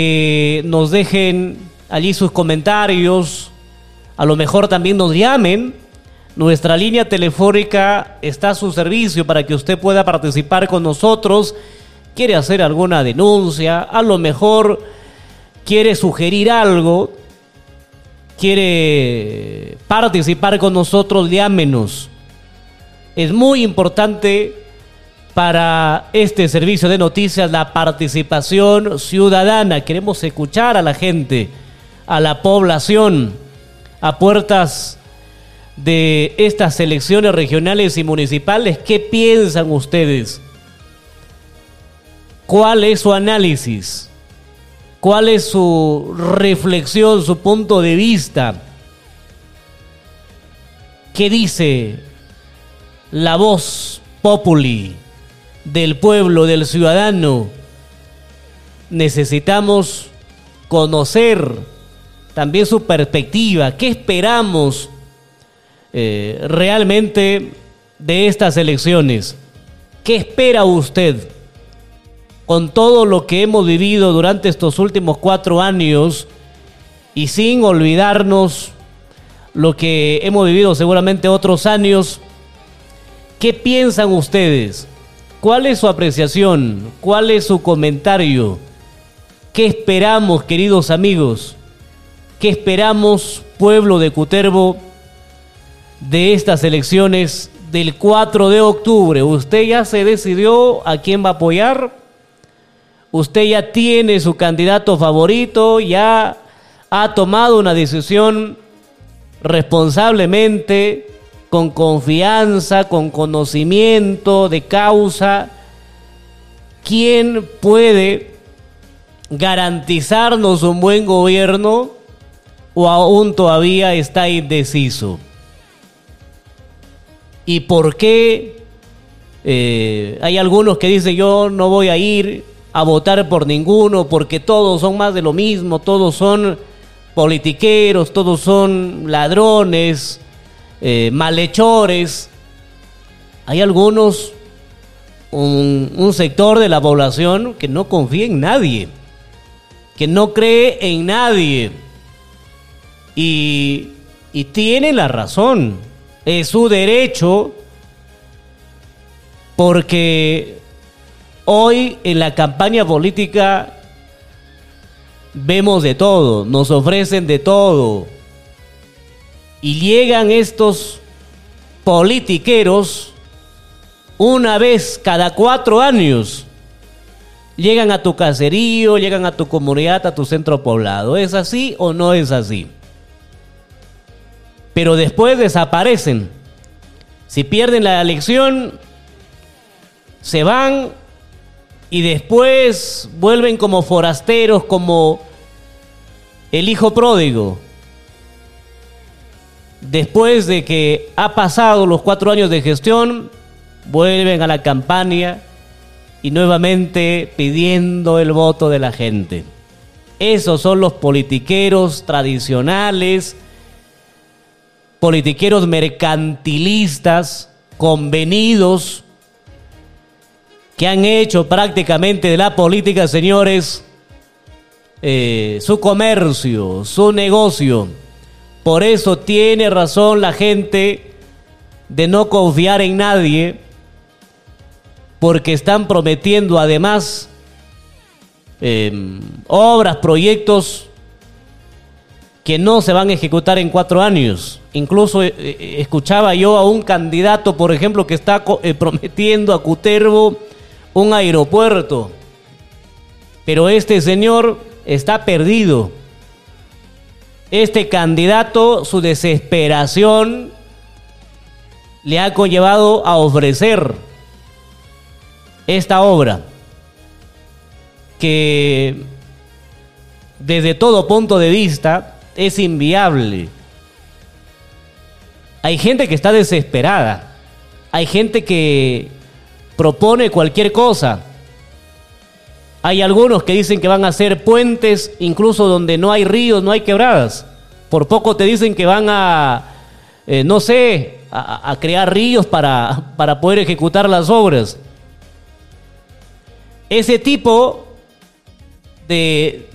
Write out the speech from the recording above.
nos dejen allí sus comentarios, a lo mejor también nos llamen. Nuestra línea telefónica está a su servicio para que usted pueda participar con nosotros. Quiere hacer alguna denuncia, a lo mejor quiere sugerir algo, quiere participar con nosotros, llámenos. Es muy importante para este servicio de noticias la participación ciudadana. Queremos escuchar a la gente, a la población, a puertas de estas elecciones regionales y municipales. ¿Qué piensan ustedes? ¿Cuál es su análisis? ¿Cuál es su reflexión, su punto de vista? ¿Qué dice la voz populi del pueblo, del ciudadano? Necesitamos conocer también su perspectiva. ¿Qué esperamos realmente de estas elecciones? ¿Qué espera usted? Con todo lo que hemos vivido durante estos últimos 4 años y sin olvidarnos lo que hemos vivido seguramente otros años, ¿qué piensan ustedes? ¿Cuál es su apreciación? ¿Cuál es su comentario? ¿Qué esperamos, queridos amigos? ¿Qué esperamos, pueblo de Cutervo, de estas elecciones del 4 de octubre? ¿Usted ya se decidió a quién va a apoyar? ¿Usted ya tiene su candidato favorito? ¿Ya ha tomado una decisión responsablemente, con confianza, con conocimiento de causa? ¿Quién puede garantizarnos un buen gobierno o aún todavía está indeciso? ¿Y por qué hay algunos que dicen yo no voy a ir a votar por ninguno porque todos son más de lo mismo, todos son politiqueros, todos son ladrones, malhechores? Hay algunos, un sector de la población que no confía en nadie, que no cree en nadie, y tiene la razón, es su derecho, porque hoy en la campaña política vemos de todo, nos ofrecen de todo, y llegan estos politiqueros una vez cada 4 años. Llegan a tu caserío, llegan a tu comunidad, a tu centro poblado. ¿Es así o no es así? Pero después desaparecen. Si pierden la elección, se van y después vuelven como forasteros, como el hijo pródigo. Después de que ha pasado los 4 años de gestión, vuelven a la campaña y nuevamente pidiendo el voto de la gente. Esos son los politiqueros tradicionales, politiqueros mercantilistas, convenidos, que han hecho prácticamente de la política, señores, su comercio, su negocio. Por eso tiene razón la gente de no confiar en nadie, porque están prometiendo además obras, proyectos que no se van a ejecutar en 4 años. Incluso escuchaba yo a un candidato, por ejemplo, que está prometiendo a Cutervo un aeropuerto, pero este señor está perdido. Este candidato, su desesperación le ha conllevado a ofrecer esta obra que desde todo punto de vista es inviable. Hay gente que está desesperada, hay gente que propone cualquier cosa. Hay algunos que dicen que van a hacer puentes, incluso donde no hay ríos, no hay quebradas. Por poco te dicen que van a, a crear ríos para poder ejecutar las obras. Ese tipo de